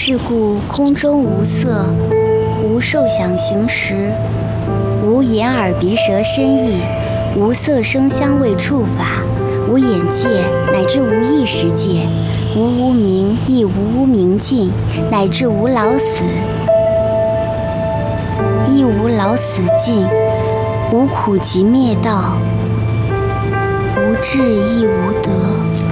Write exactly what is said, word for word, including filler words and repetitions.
是故空中无色，无受想行识，无眼耳鼻舌身意，无色声香味触法，无眼界，乃至无意识界，无无明，亦无无明尽，乃至无老死，亦无老死尽，无苦集灭道，无智亦无得。